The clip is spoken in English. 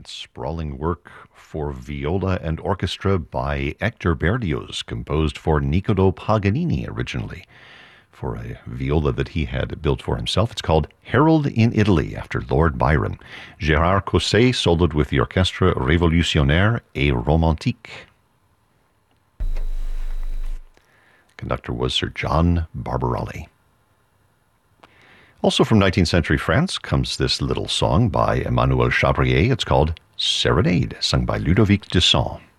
sprawling work for viola and orchestra by Hector Berlioz, composed for Niccolò Paganini originally, for a viola that he had built for himself. It's called Harold in Italy, after Lord Byron. Gérard Cosset soloed with the Orchestre Révolutionnaire et Romantique. Conductor was Sir John Barbarelli. Also from 19th century France comes this little song by Emmanuel Chabrier. It's called Serenade, sung by Ludovic Dusson.